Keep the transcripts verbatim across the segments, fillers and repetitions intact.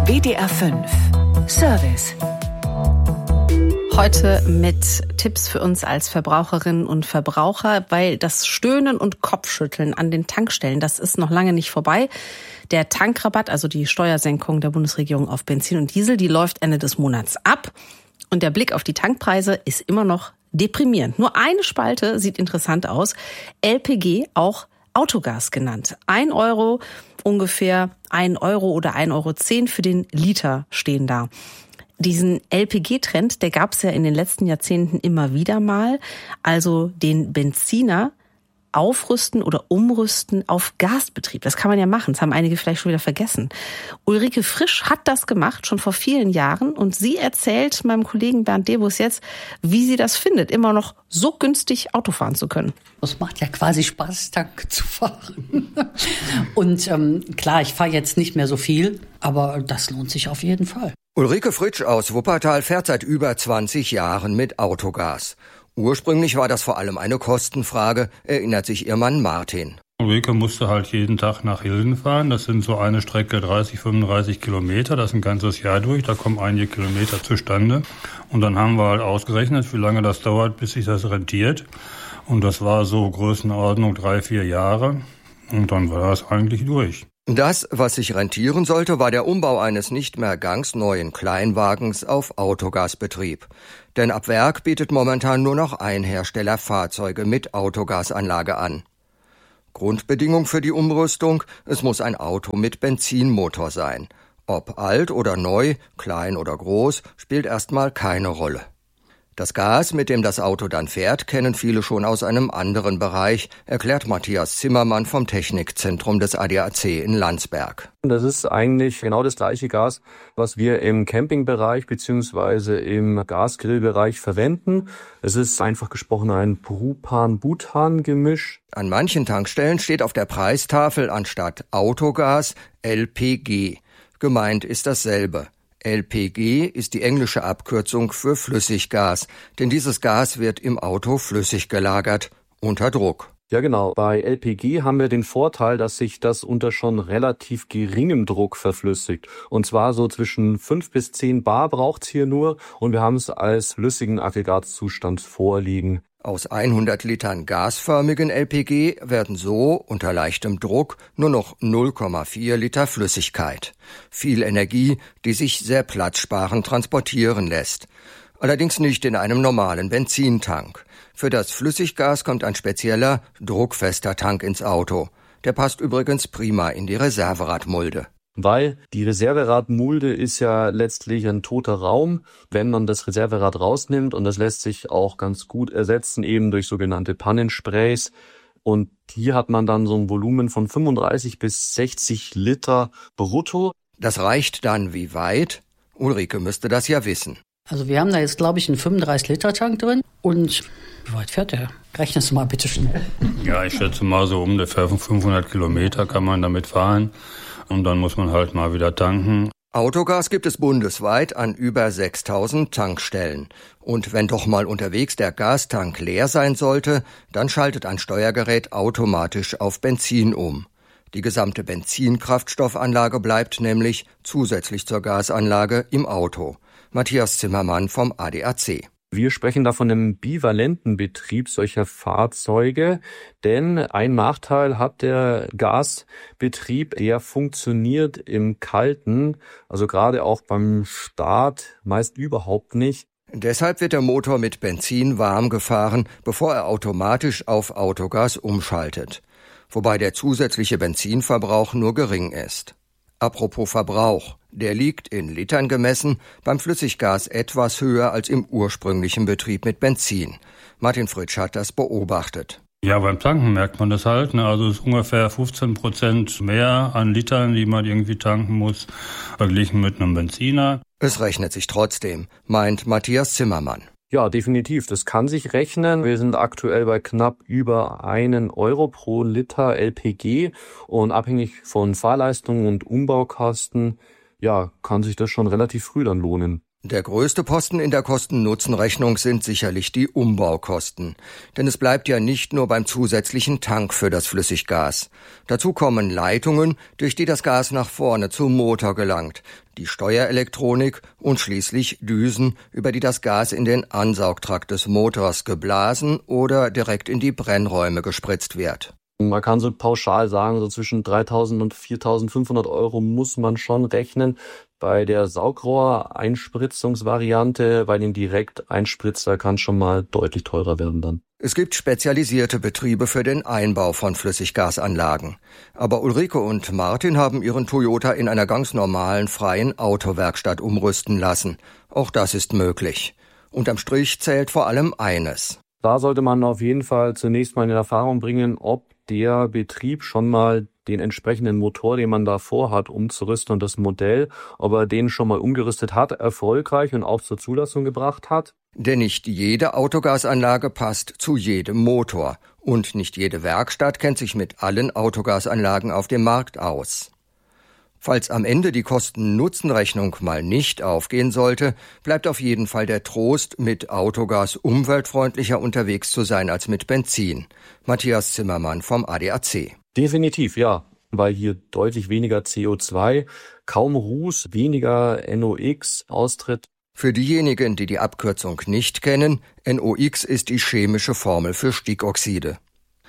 W D R fünf Service. Heute mit Tipps für uns als Verbraucherinnen und Verbraucher, weil das Stöhnen und Kopfschütteln an den Tankstellen, das ist noch lange nicht vorbei. Der Tankrabatt, also die Steuersenkung der Bundesregierung auf Benzin und Diesel, die läuft Ende des Monats ab. Und der Blick auf die Tankpreise ist immer noch deprimierend. Nur eine Spalte sieht interessant aus. L P G, auch Autogas genannt. Ein Euro, ungefähr ein Euro oder ein Euro zehn für den Liter stehen da. Diesen L P G-Trend, der gab es ja in den letzten Jahrzehnten immer wieder mal. Also den Benziner aufrüsten oder umrüsten auf Gasbetrieb. Das kann man ja machen. Das haben einige vielleicht schon wieder vergessen. Ulrike Frisch hat das gemacht, schon vor vielen Jahren. Und sie erzählt meinem Kollegen Bernd Debus jetzt, wie sie das findet, immer noch so günstig Auto fahren zu können. Es macht ja quasi Spaß, Tank zu fahren. Und ähm, klar, ich fahre jetzt nicht mehr so viel, aber das lohnt sich auf jeden Fall. Ulrike Frisch aus Wuppertal fährt seit über zwanzig Jahren mit Autogas. Ursprünglich war das vor allem eine Kostenfrage, erinnert sich ihr Mann Martin. Ulrike musste halt jeden Tag nach Hilden fahren. Das sind so eine Strecke dreißig, fünfunddreißig Kilometer. Das ist ein ganzes Jahr durch. Da kommen einige Kilometer zustande. Und dann haben wir halt ausgerechnet, wie lange das dauert, bis sich das rentiert. Und das war so Größenordnung drei, vier Jahre. Und dann war das eigentlich durch. Das, was sich rentieren sollte, war der Umbau eines nicht mehr ganz neuen Kleinwagens auf Autogasbetrieb. Denn ab Werk bietet momentan nur noch ein Hersteller Fahrzeuge mit Autogasanlage an. Grundbedingung für die Umrüstung: es muss ein Auto mit Benzinmotor sein. Ob alt oder neu, klein oder groß, spielt erstmal keine Rolle. Das Gas, mit dem das Auto dann fährt, kennen viele schon aus einem anderen Bereich, erklärt Matthias Zimmermann vom Technikzentrum des A D A C in Landsberg. Das ist eigentlich genau das gleiche Gas, was wir im Campingbereich bzw. im Gasgrillbereich verwenden. Es ist einfach gesprochen ein Propan-Butan-Gemisch. An manchen Tankstellen steht auf der Preistafel anstatt Autogas L P G. Gemeint ist dasselbe. L P G ist die englische Abkürzung für Flüssiggas, denn dieses Gas wird im Auto flüssig gelagert, unter Druck. Ja genau, bei L P G haben wir den Vorteil, dass sich das unter schon relativ geringem Druck verflüssigt. Und zwar so zwischen fünf bis zehn Bar braucht's hier nur und wir haben es als flüssigen Aggregatzustand vorliegen. Aus hundert Litern gasförmigen L P G werden so unter leichtem Druck nur noch null Komma vier Liter Flüssigkeit. Viel Energie, die sich sehr platzsparend transportieren lässt. Allerdings nicht in einem normalen Benzintank. Für das Flüssiggas kommt ein spezieller, druckfester Tank ins Auto. Der passt übrigens prima in die Reserveradmulde. Weil die Reserveradmulde ist ja letztlich ein toter Raum, wenn man das Reserverad rausnimmt, und das lässt sich auch ganz gut ersetzen, eben durch sogenannte Pannensprays. Und hier hat man dann so ein Volumen von fünfunddreißig bis sechzig Liter brutto. Das reicht dann wie weit? Ulrike müsste das ja wissen. Also wir haben da jetzt, glaube ich, einen fünfunddreißig Liter Tank drin. Und wie weit fährt der? Rechnest du mal bitte schnell. Ja, ich schätze mal so ungefähr fünfhundert Kilometer kann man damit fahren. Und dann muss man halt mal wieder tanken. Autogas gibt es bundesweit an über sechstausend Tankstellen. Und wenn doch mal unterwegs der Gastank leer sein sollte, dann schaltet ein Steuergerät automatisch auf Benzin um. Die gesamte Benzinkraftstoffanlage bleibt nämlich zusätzlich zur Gasanlage im Auto. Matthias Zimmermann vom A D A C. Wir sprechen da von einem bivalenten Betrieb solcher Fahrzeuge, denn ein Nachteil hat der Gasbetrieb, der funktioniert im Kalten, also gerade auch beim Start meist überhaupt nicht. Deshalb wird der Motor mit Benzin warm gefahren, bevor er automatisch auf Autogas umschaltet. Wobei der zusätzliche Benzinverbrauch nur gering ist. Apropos Verbrauch, der liegt in Litern gemessen beim Flüssiggas etwas höher als im ursprünglichen Betrieb mit Benzin. Martin Fritsch hat das beobachtet. Ja, beim Tanken merkt man das halt. Ne? Also es ist ungefähr fünfzehn Prozent mehr an Litern, die man irgendwie tanken muss, verglichen mit einem Benziner. Es rechnet sich trotzdem, meint Matthias Zimmermann. Ja, definitiv. Das kann sich rechnen. Wir sind aktuell bei knapp über einen Euro pro Liter L P G und abhängig von Fahrleistung und Umbaukosten, ja, kann sich das schon relativ früh dann lohnen. Der größte Posten in der Kosten-Nutzen-Rechnung sind sicherlich die Umbaukosten. Denn es bleibt ja nicht nur beim zusätzlichen Tank für das Flüssiggas. Dazu kommen Leitungen, durch die das Gas nach vorne zum Motor gelangt, die Steuerelektronik und schließlich Düsen, über die das Gas in den Ansaugtrakt des Motors geblasen oder direkt in die Brennräume gespritzt wird. Man kann so pauschal sagen, so zwischen dreitausend und viertausendfünfhundert Euro muss man schon rechnen. Bei der Saugrohr-Einspritzungsvariante, bei dem Direkteinspritzer kann es schon mal deutlich teurer werden dann. Es gibt spezialisierte Betriebe für den Einbau von Flüssiggasanlagen. Aber Ulrike und Martin haben ihren Toyota in einer ganz normalen, freien Autowerkstatt umrüsten lassen. Auch das ist möglich. Unterm Strich zählt vor allem eines. Da sollte man auf jeden Fall zunächst mal in Erfahrung bringen, ob der Betrieb schon mal den entsprechenden Motor, den man da vorhat, umzurüsten und das Modell, ob er den schon mal umgerüstet hat, erfolgreich und auch zur Zulassung gebracht hat. Denn nicht jede Autogasanlage passt zu jedem Motor und nicht jede Werkstatt kennt sich mit allen Autogasanlagen auf dem Markt aus. Falls am Ende die Kosten-Nutzen-Rechnung mal nicht aufgehen sollte, bleibt auf jeden Fall der Trost, mit Autogas umweltfreundlicher unterwegs zu sein als mit Benzin. Matthias Zimmermann vom A D A C. Definitiv, ja, weil hier deutlich weniger C O zwei, kaum Ruß, weniger N O x austritt. Für diejenigen, die die Abkürzung nicht kennen, N O x ist die chemische Formel für Stickoxide.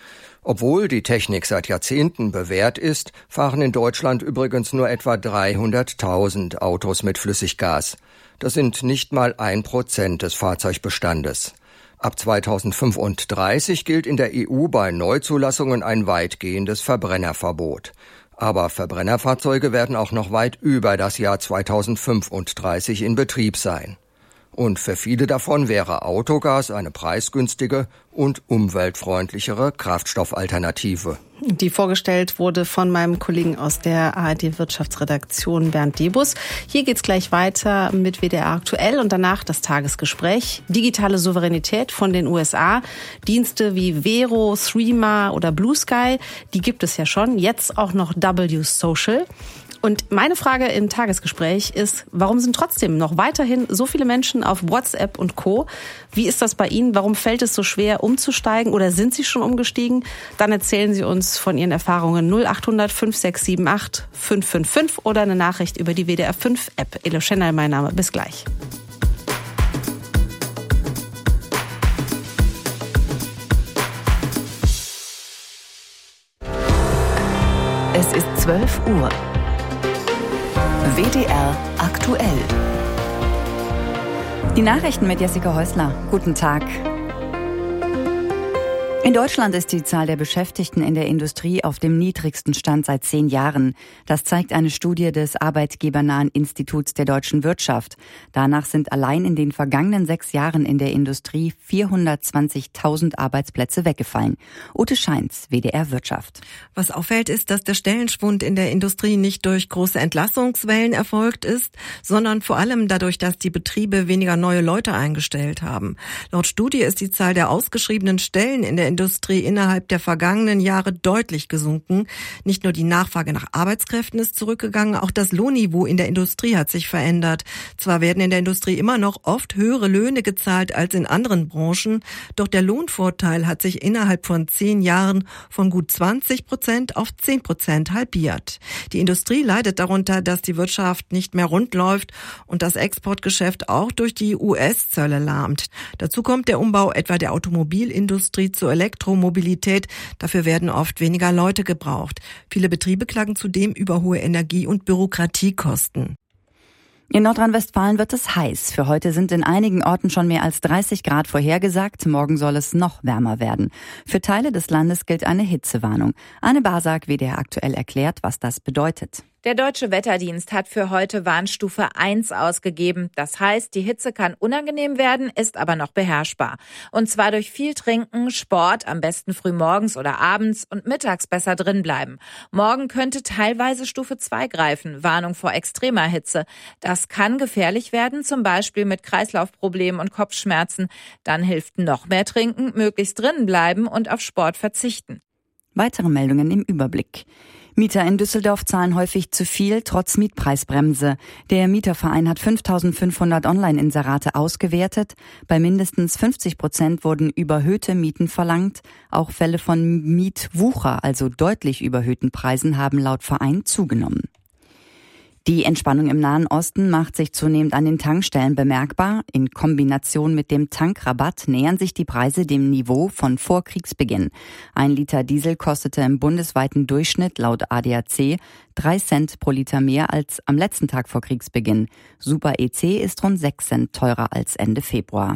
Obwohl die Technik seit Jahrzehnten bewährt ist, fahren in Deutschland übrigens nur etwa dreihunderttausend Autos mit Flüssiggas. Das sind nicht mal ein Prozent des Fahrzeugbestandes. Ab zweitausendfünfunddreißig gilt in der E U bei Neuzulassungen ein weitgehendes Verbrennerverbot. Aber Verbrennerfahrzeuge werden auch noch weit über das Jahr zweitausendfünfunddreißig in Betrieb sein. Und für viele davon wäre Autogas eine preisgünstige und umweltfreundlichere Kraftstoffalternative. Die vorgestellt wurde von meinem Kollegen aus der A R D-Wirtschaftsredaktion Bernd Debus. Hier geht's gleich weiter mit W D R aktuell und danach das Tagesgespräch. Digitale Souveränität von den U S A. Dienste wie Vero, Threema oder Blue Sky, die gibt es ja schon. Jetzt auch noch W Social. Und meine Frage im Tagesgespräch ist, warum sind trotzdem noch weiterhin so viele Menschen auf WhatsApp und Co.? Wie ist das bei Ihnen? Warum fällt es so schwer, umzusteigen oder sind Sie schon umgestiegen? Dann erzählen Sie uns von Ihren Erfahrungen null achthundert fünf sechs sieben acht fünf fünf fünf oder eine Nachricht über die W D R fünf App. Elo Schenner, mein Name. Bis gleich. Es ist zwölf Uhr. W D R aktuell. Die Nachrichten mit Jessica Häusler. Guten Tag. In Deutschland ist die Zahl der Beschäftigten in der Industrie auf dem niedrigsten Stand seit zehn Jahren. Das zeigt eine Studie des arbeitgebernahen Instituts der deutschen Wirtschaft. Danach sind allein in den vergangenen sechs Jahren in der Industrie vierhundertzwanzigtausend Arbeitsplätze weggefallen. Ute Scheins, W D R Wirtschaft. Was auffällt, ist, dass der Stellenschwund in der Industrie nicht durch große Entlassungswellen erfolgt ist, sondern vor allem dadurch, dass die Betriebe weniger neue Leute eingestellt haben. Laut Studie ist die Zahl der ausgeschriebenen Stellen in der Industrie innerhalb der vergangenen Jahre deutlich gesunken. Nicht nur die Nachfrage nach Arbeitskräften ist zurückgegangen, auch das Lohnniveau in der Industrie hat sich verändert. Zwar werden in der Industrie immer noch oft höhere Löhne gezahlt als in anderen Branchen, doch der Lohnvorteil hat sich innerhalb von zehn Jahren von gut zwanzig Prozent auf zehn Prozent halbiert. Die Industrie leidet darunter, dass die Wirtschaft nicht mehr rund läuft und das Exportgeschäft auch durch die U S-Zölle lahmt. Dazu kommt der Umbau etwa der Automobilindustrie zur Elektromobilität. Dafür werden oft weniger Leute gebraucht. Viele Betriebe klagen zudem über hohe Energie- und Bürokratiekosten. In Nordrhein-Westfalen wird es heiß. Für heute sind in einigen Orten schon mehr als dreißig Grad vorhergesagt. Morgen soll es noch wärmer werden. Für Teile des Landes gilt eine Hitzewarnung. Anne Basak, W D R aktuell, erklärt, was das bedeutet. Der Deutsche Wetterdienst hat für heute Warnstufe eins ausgegeben. Das heißt, die Hitze kann unangenehm werden, ist aber noch beherrschbar. Und zwar durch viel Trinken, Sport, am besten früh morgens oder abends und mittags besser drin bleiben. Morgen könnte teilweise Stufe zwei greifen, Warnung vor extremer Hitze. Das kann gefährlich werden, zum Beispiel mit Kreislaufproblemen und Kopfschmerzen. Dann hilft noch mehr trinken, möglichst drinnen bleiben und auf Sport verzichten. Weitere Meldungen im Überblick. Mieter in Düsseldorf zahlen häufig zu viel, trotz Mietpreisbremse. Der Mieterverein hat fünftausendfünfhundert Online-Inserate ausgewertet. Bei mindestens fünfzig Prozent wurden überhöhte Mieten verlangt. Auch Fälle von Mietwucher, also deutlich überhöhten Preisen, haben laut Verein zugenommen. Die Entspannung im Nahen Osten macht sich zunehmend an den Tankstellen bemerkbar. In Kombination mit dem Tankrabatt nähern sich die Preise dem Niveau von vor Kriegsbeginn. Ein Liter Diesel kostete im bundesweiten Durchschnitt laut A D A C drei Cent pro Liter mehr als am letzten Tag vor Kriegsbeginn. Super E C ist rund sechs Cent teurer als Ende Februar.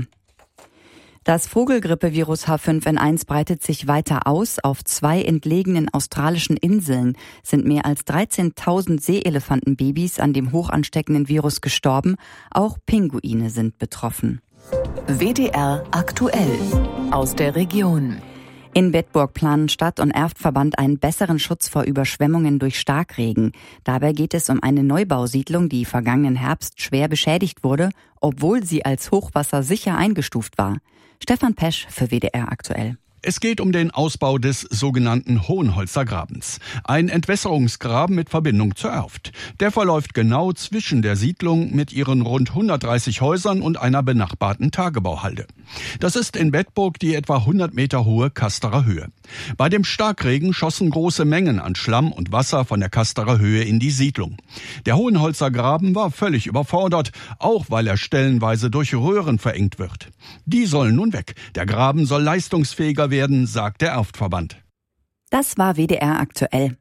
Das Vogelgrippevirus H fünf N eins breitet sich weiter aus. Auf zwei entlegenen australischen Inseln sind mehr als dreizehntausend Seeelefantenbabys an dem hochansteckenden Virus gestorben. Auch Pinguine sind betroffen. W D R aktuell aus der Region. In Bedburg planen Stadt- und Erftverband einen besseren Schutz vor Überschwemmungen durch Starkregen. Dabei geht es um eine Neubausiedlung, die vergangenen Herbst schwer beschädigt wurde, obwohl sie als Hochwasser sicher eingestuft war. Stefan Pesch für W D R aktuell. Es geht um den Ausbau des sogenannten Hohenholzer Grabens. Ein Entwässerungsgraben mit Verbindung zur Erft. Der verläuft genau zwischen der Siedlung mit ihren rund hundertdreißig Häusern und einer benachbarten Tagebauhalde. Das ist in Bedburg die etwa hundert Meter hohe Kasterer Höhe. Bei dem Starkregen schossen große Mengen an Schlamm und Wasser von der Kasterer Höhe in die Siedlung. Der Hohenholzer Graben war völlig überfordert, auch weil er stellenweise durch Röhren verengt wird. Die sollen nun weg. Der Graben soll leistungsfähiger werden, sagt der Erftverband. Das war W D R aktuell.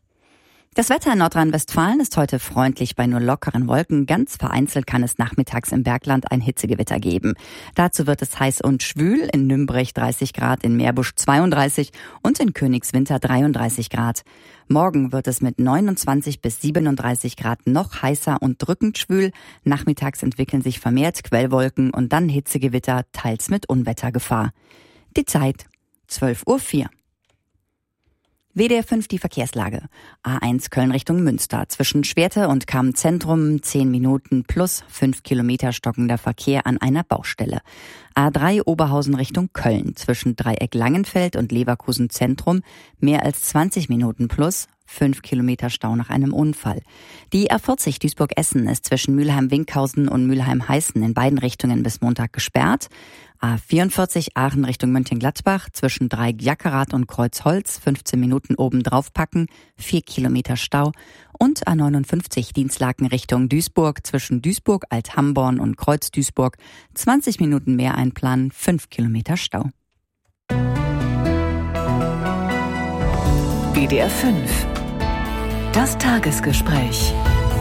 Das Wetter in Nordrhein-Westfalen ist heute freundlich bei nur lockeren Wolken. Ganz vereinzelt kann es nachmittags im Bergland ein Hitzegewitter geben. Dazu wird es heiß und schwül, in Nümbrich dreißig Grad, in Meerbusch zweiunddreißig und in Königswinter dreiunddreißig Grad. Morgen wird es mit neunundzwanzig bis siebenunddreißig Grad noch heißer und drückend schwül. Nachmittags entwickeln sich vermehrt Quellwolken und dann Hitzegewitter, teils mit Unwettergefahr. Die Zeit zwölf Uhr vier. W D R fünf die Verkehrslage. A eins Köln Richtung Münster. Zwischen Schwerte und Cham-Zentrum zehn Minuten plus fünf Kilometer stockender Verkehr an einer Baustelle. A drei Oberhausen Richtung Köln. Zwischen Dreieck Langenfeld und Leverkusen Zentrum mehr als zwanzig Minuten plus fünf Kilometer Stau nach einem Unfall. Die A vierzig Duisburg-Essen ist zwischen Mülheim-Winkhausen und Mülheim-Heißen in beiden Richtungen bis Montag gesperrt. A vierundvierzig Aachen Richtung Mönchengladbach zwischen Dreieck-Jackerath und Kreuzholz fünfzehn Minuten obendrauf packen, vier Kilometer Stau. Und A neunundfünfzig Dienstlaken Richtung Duisburg zwischen Duisburg, Alt-Hamborn und Kreuz-Duisburg zwanzig Minuten mehr einplanen, fünf Kilometer Stau. W D R fünf. Das Tagesgespräch.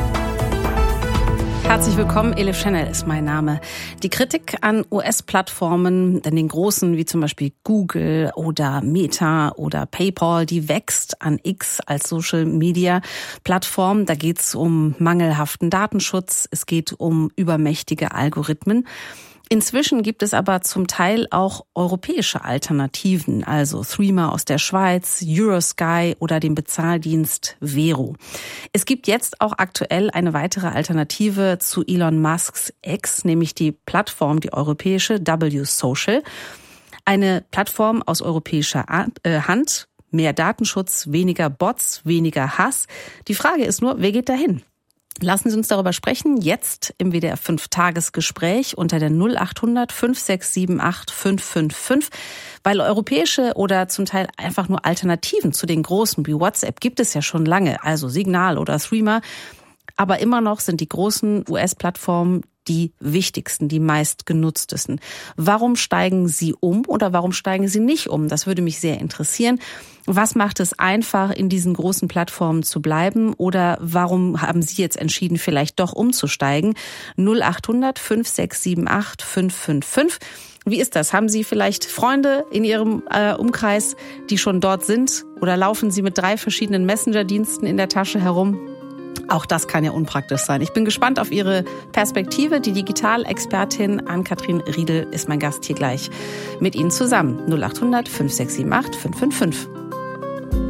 Herzlich willkommen, Elif Channel ist mein Name. Die Kritik an U S-Plattformen, an den großen wie zum Beispiel Google oder Meta oder PayPal, die wächst an X als Social-Media-Plattform. Da geht es um mangelhaften Datenschutz, es geht um übermächtige Algorithmen. Inzwischen gibt es aber zum Teil auch europäische Alternativen, also Threema aus der Schweiz, Eurosky oder den Bezahldienst Vero. Es gibt jetzt auch aktuell eine weitere Alternative zu Elon Musks X, nämlich die Plattform, die europäische W Social. Eine Plattform aus europäischer Hand, mehr Datenschutz, weniger Bots, weniger Hass. Die Frage ist nur, wer geht dahin? Lassen Sie uns darüber sprechen, jetzt im W D R fünf Tagesgespräch unter der null acht hundert fünf sechs sieben acht fünf fünf fünf, weil europäische oder zum Teil einfach nur Alternativen zu den großen wie WhatsApp gibt es ja schon lange, also Signal oder Threema, aber immer noch sind die großen U S-Plattformen die wichtigsten, die meistgenutztesten. Warum steigen Sie um oder warum steigen Sie nicht um? Das würde mich sehr interessieren. Was macht es einfach, in diesen großen Plattformen zu bleiben? Oder warum haben Sie jetzt entschieden, vielleicht doch umzusteigen? null acht hundert fünf sechs sieben acht fünf fünf fünf. Wie ist das? Haben Sie vielleicht Freunde in Ihrem äh, Umkreis, die schon dort sind? Oder laufen Sie mit drei verschiedenen Messenger-Diensten in der Tasche herum? Auch das kann ja unpraktisch sein. Ich bin gespannt auf Ihre Perspektive. Die Digitalexpertin Ann-Kathrin Riedel ist mein Gast hier gleich mit Ihnen zusammen. null acht hundert fünf sechs sieben acht fünf fünf fünf.